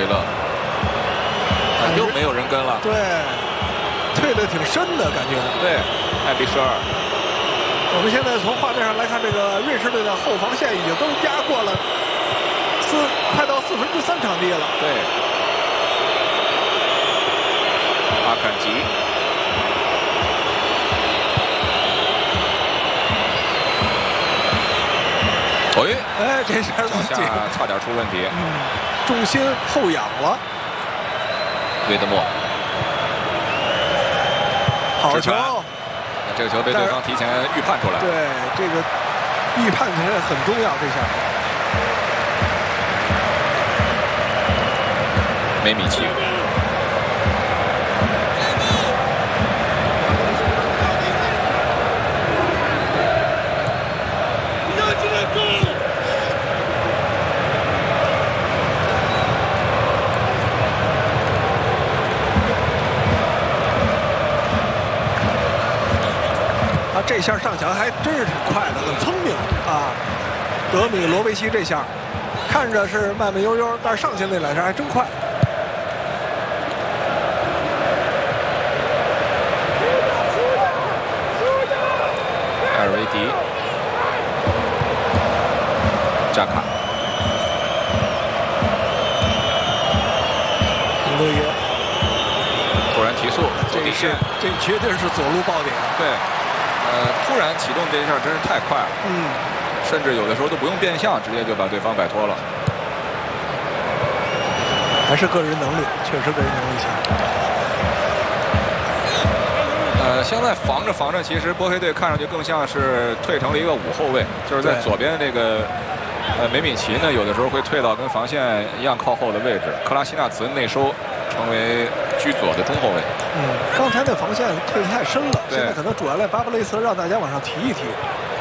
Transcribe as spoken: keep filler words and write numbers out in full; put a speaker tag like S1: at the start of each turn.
S1: 勒，啊，又没有人跟了。
S2: 对，退得挺深的感觉。
S1: 对，艾比舍尔。
S2: 我们现在从画面上来看，这个瑞士队的后防线已经都压过了四，快到四分之三场地了。
S1: 对，阿坎吉。 哎，
S2: 哎，这下
S1: 下差点出问题，
S2: 嗯，重心后仰了。
S1: 维德莫，
S2: 好球！
S1: 这个球被对方提前预判出来。
S2: 对，这个预判其实很重要。这下，
S1: 梅米奇。 这下上墙还真是挺快的，很聪明啊！德米罗维奇这下看着是慢慢悠悠，但是上去那两下还真快。 埃尔维迪，扎卡，
S2: 罗耶，
S1: 突然提速，
S2: 这是这绝对是左路爆点。
S1: 对。 呃，突然启动这一下真是太快了，
S2: 嗯，
S1: 甚至有的时候都不用变向，直接就把对方摆脱了。
S2: 还是个人能力，确实个人能力强。
S1: 呃，现在防着防着，其实波黑队看上去更像是退成了一个五后卫，就是在左边这个呃梅米奇呢，有的时候会退到跟防线一样靠后的位置，克拉西纳茨内收成为居左的中后卫。
S2: 嗯，刚才那防线退得太深了，现在可能主要赖巴布雷茨让大家往上提一提。